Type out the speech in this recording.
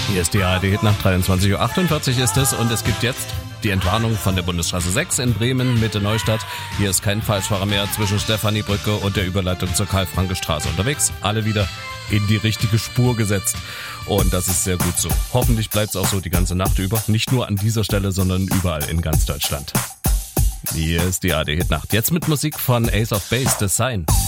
Hier ist die ARD nach 23.48 Uhr ist es und es gibt jetzt die Entwarnung von der Bundesstraße 6 in Bremen, Mitte Neustadt. Hier ist kein Falschfahrer mehr zwischen Stephaniebrücke und der Überleitung zur Karl-Franke-Straße unterwegs. Alle wieder in die richtige Spur gesetzt. Und das ist sehr gut so. Hoffentlich bleibt es auch so die ganze Nacht über. Nicht nur an dieser Stelle, sondern überall in ganz Deutschland. Hier ist die ARD Nacht. Jetzt mit Musik von Ace of Base, The Sign.